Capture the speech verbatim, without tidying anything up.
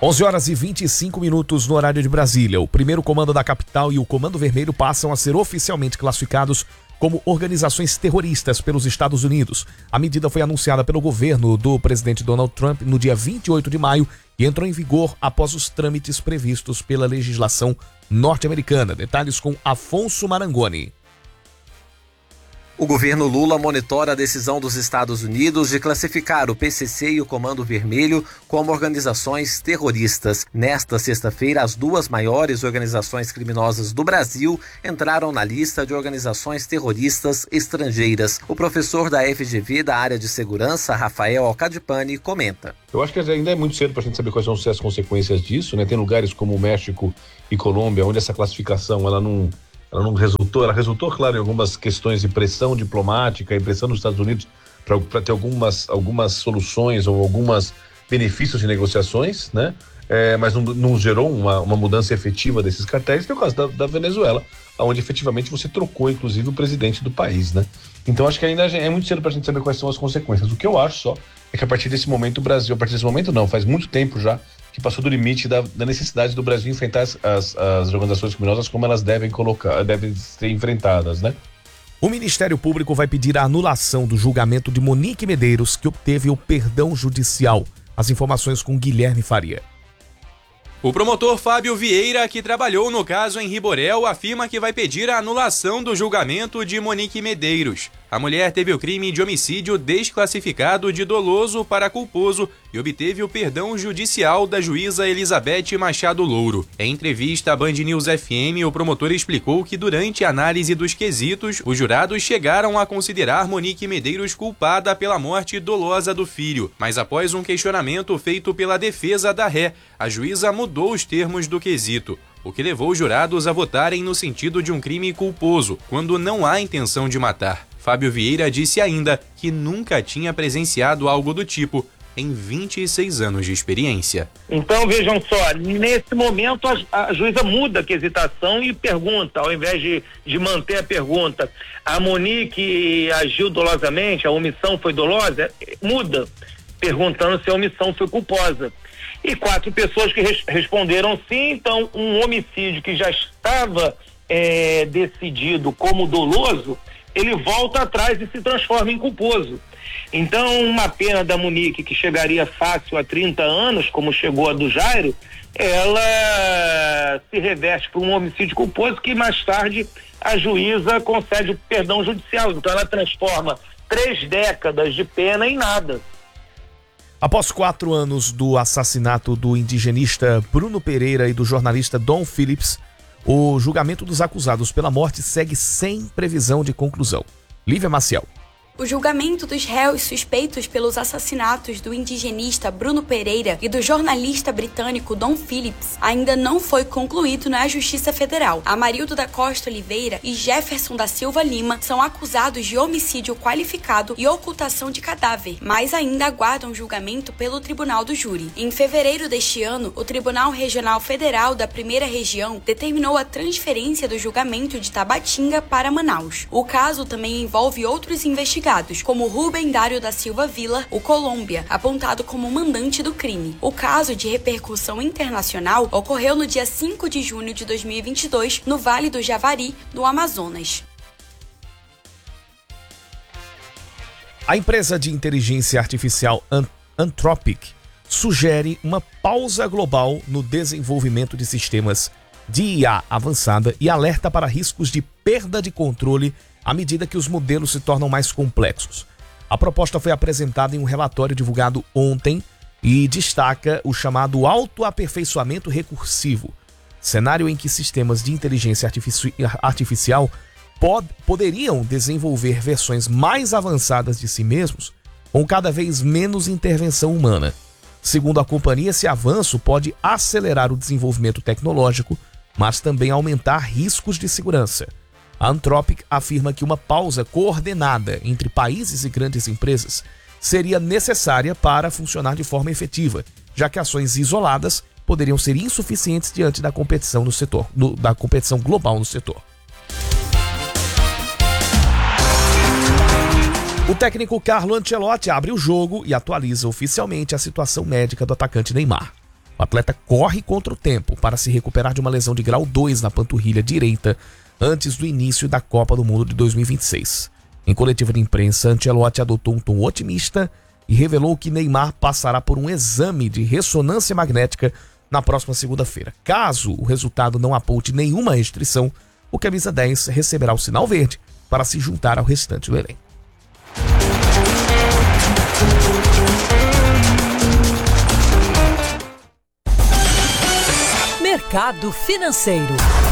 onze horas e vinte e cinco minutos no horário de Brasília. O primeiro comando da capital e o Comando Vermelho passam a ser oficialmente classificados como organizações terroristas pelos Estados Unidos. A medida foi anunciada pelo governo do presidente Donald Trump no dia vinte e oito de maio e entrou em vigor após os trâmites previstos pela legislação norte-americana. Detalhes com Afonso Marangoni. O governo Lula monitora a decisão dos Estados Unidos de classificar o P C C e o Comando Vermelho como organizações terroristas. Nesta sexta-feira, as duas maiores organizações criminosas do Brasil entraram na lista de organizações terroristas estrangeiras. O professor da F G V da área de segurança, Rafael Alcadipani, comenta. Eu acho que ainda é muito cedo para a gente saber quais vão ser as consequências disso, né? Tem lugares como o México e Colômbia, onde essa classificação ela não... Ela não resultou, ela resultou, claro, em algumas questões de pressão diplomática e pressão dos Estados Unidos para ter algumas, algumas soluções ou alguns benefícios de negociações, né? É, mas não, não gerou uma, uma mudança efetiva desses cartéis, que é o caso da, da Venezuela, onde efetivamente você trocou, inclusive, o presidente do país, né? Então acho que ainda é muito cedo para a gente saber quais são as consequências. O que eu acho só é que a partir desse momento o Brasil, a partir desse momento não, faz muito tempo já, que passou do limite da, da necessidade do Brasil enfrentar as, as, as organizações criminosas como elas devem colocar, devem ser enfrentadas, né? O Ministério Público vai pedir a anulação do julgamento de Monique Medeiros, que obteve o perdão judicial. As informações com Guilherme Faria. O promotor Fábio Vieira, que trabalhou no caso em Riborel, afirma que vai pedir a anulação do julgamento de Monique Medeiros. A mulher teve o crime de homicídio desclassificado de doloso para culposo e obteve o perdão judicial da juíza Elizabeth Machado Louro. Em entrevista à Band News F M, o promotor explicou que durante a análise dos quesitos, os jurados chegaram a considerar Monique Medeiros culpada pela morte dolosa do filho. Mas após um questionamento feito pela defesa da ré, a juíza mudou os termos do quesito, o que levou os jurados a votarem no sentido de um crime culposo, quando não há intenção de matar. Fábio Vieira disse ainda que nunca tinha presenciado algo do tipo em vinte e seis anos de experiência. Então vejam só, nesse momento a, a juíza muda a quesitação e pergunta, ao invés de, de manter a pergunta, a Monique agiu dolosamente, a omissão foi dolosa? Muda, perguntando se a omissão foi culposa. E quatro pessoas que res, responderam sim, então um homicídio que já estava é, decidido como doloso, ele volta atrás e se transforma em culposo. Então, uma pena da Monique, que chegaria fácil a trinta anos, como chegou a do Jairo, ela se reverte por um homicídio culposo que mais tarde a juíza concede o perdão judicial. Então, ela transforma três décadas de pena em nada. Após quatro anos do assassinato do indigenista Bruno Pereira e do jornalista Dom Phillips, o julgamento dos acusados pela morte segue sem previsão de conclusão. Lívia Maciel. O julgamento dos réus suspeitos pelos assassinatos do indigenista Bruno Pereira e do jornalista britânico Dom Phillips ainda não foi concluído na Justiça Federal. Amarildo da Costa Oliveira e Jefferson da Silva Lima são acusados de homicídio qualificado e ocultação de cadáver, mas ainda aguardam julgamento pelo Tribunal do Júri. Em fevereiro deste ano, o Tribunal Regional Federal da Primeira Região determinou a transferência do julgamento de Tabatinga para Manaus. O caso também envolve outros investigados, como Rubem Dário da Silva Vila, o Colômbia, apontado como mandante do crime. O caso, de repercussão internacional, ocorreu no dia cinco de junho de dois mil e vinte e dois, no Vale do Javari, no Amazonas. A empresa de inteligência artificial Anthropic sugere uma pausa global no desenvolvimento de sistemas de I A avançada e alerta para riscos de perda de controle à medida que os modelos se tornam mais complexos. A proposta foi apresentada em um relatório divulgado ontem e destaca o chamado autoaperfeiçoamento recursivo, cenário em que sistemas de inteligência artifici- artificial pod- poderiam desenvolver versões mais avançadas de si mesmos com cada vez menos intervenção humana. Segundo a companhia, esse avanço pode acelerar o desenvolvimento tecnológico, mas também aumentar riscos de segurança. A Anthropic afirma que uma pausa coordenada entre países e grandes empresas seria necessária para funcionar de forma efetiva, já que ações isoladas poderiam ser insuficientes diante da competição no setor, no, da competição global no setor. O técnico Carlo Ancelotti abre o jogo e atualiza oficialmente a situação médica do atacante Neymar. O atleta corre contra o tempo para se recuperar de uma lesão de grau dois na panturrilha direita antes do início da Copa do Mundo de dois mil e vinte e seis. Em coletiva de imprensa, Ancelotti adotou um tom otimista e revelou que Neymar passará por um exame de ressonância magnética na próxima segunda-feira. Caso o resultado não aponte nenhuma restrição, o camisa dez receberá o sinal verde para se juntar ao restante do elenco. Mercado Financeiro.